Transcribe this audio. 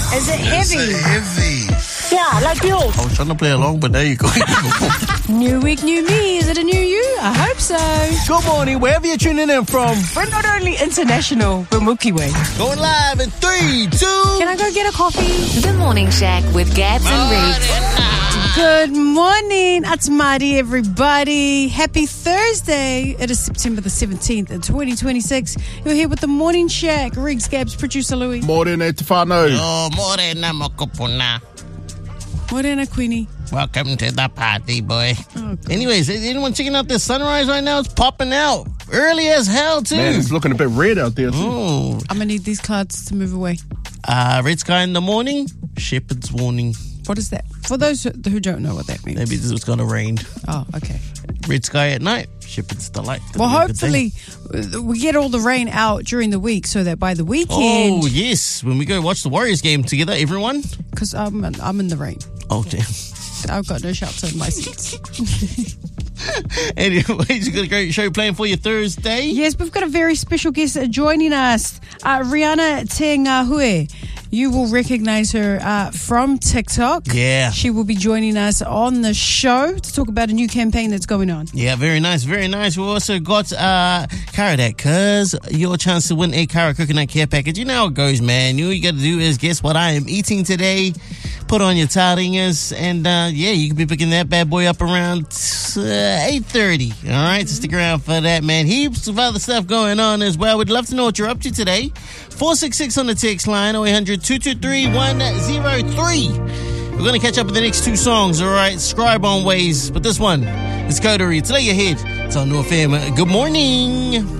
Is it heavy? Heavy. Yeah, like yours. I was trying to play along, but there you go. New week, new me. Is it a new you? I hope so. Good morning, wherever you're tuning in from. We're not only international, we're Milky Way. Going live in 3, 2. Can I go get a coffee? The Morning Shack with Gabs and Riggs. Good morning. It's Marty, everybody. Happy Thursday. It is September the 17th, 2026. You're here with the Morning Shack. Riggs, Gabs, producer Louis. Morning, Tefano. Oh, morena mokopuna. Morena, Queenie. Welcome to the party, boy. Oh, God. Anyways, is anyone checking out this sunrise right now? It's popping out. Early as hell, too. Man, it's looking a bit red out there, too. Oh. I'm going to need these cards to move away. Red sky in the morning, shepherd's warning. What is that? For those who don't know what that means. Maybe it's going to rain. Oh, okay. Red sky at night, shepherd's delight. Well, hopefully we get all the rain out during the week so that by the weekend... Oh, yes. When we go watch the Warriors game together, everyone. Because I'm in the rain. Oh, damn. I've got no shelter in my seats. Anyways, you've got a great show playing for you Thursday. Yes, we've got a very special guest joining us. Rihanna Te Ngāhui. You will recognize her from TikTok. Yeah. She will be joining us on the show to talk about a new campaign that's going on. Yeah, very nice, very nice. We've also got Karadak, cuz your chance to win a Kara coconut care package. You know how it goes, man. You got to do is guess what I am eating today. Put on your taringas, and yeah, you can be picking that bad boy up around 8:30. All right, so stick around for that, man. Heaps of other stuff going on as well. We'd love to know what you're up to today. 466 on the text line, 0800-223-103. We're going to catch up with the next two songs, all right? Scribe on Ways, but this one is Coterie. It's Lay Your Head. It's on New FM. Good morning.